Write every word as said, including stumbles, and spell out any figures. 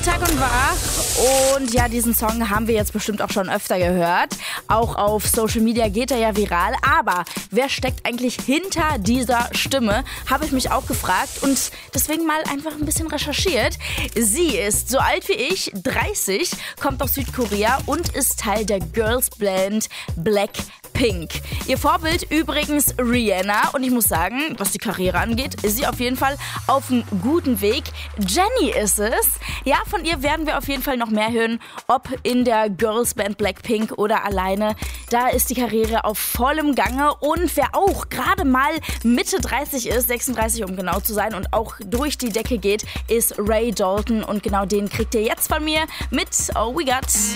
Freitag und wach. Und ja, diesen Song haben wir jetzt bestimmt auch schon öfter gehört. Auch auf Social Media geht er ja viral. Aber wer steckt eigentlich hinter dieser Stimme? Habe ich mich auch gefragt und deswegen mal einfach ein bisschen recherchiert. Sie ist so alt wie ich, dreißig, kommt aus Südkorea und ist Teil der Girls-Band Blackpink. Ihr Vorbild übrigens Rihanna. Und ich muss sagen, was die Karriere angeht, ist sie auf jeden Fall auf einem guten Weg. Jennie ist es. Ja, von ihr werden wir auf jeden Fall noch mehr hören, ob in der Girls-Band Blackpink oder alleine. Da ist die Karriere auf vollem Gange. Und wer auch gerade mal Mitte dreißig ist, sechsunddreißig um genau zu sein, und auch durch die Decke geht, ist Ray Dalton. Und genau den kriegt ihr jetzt von mir mit Oh We Got.